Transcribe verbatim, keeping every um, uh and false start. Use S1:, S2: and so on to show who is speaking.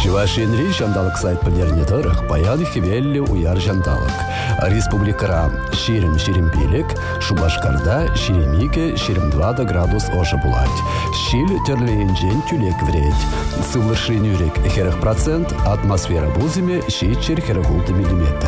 S1: Чувашиянри жандалык сайт панерне тырых паяны хивелли уяр жандалык. Республикара ширим ширимпилек, Шубашкарда ширемике ширимдвада градус ожа булать. Щиль терлеенжен тюлек вреть. Сывлышин юрек херых процент, атмосфера бузыме щичер херыгулды миллиметр.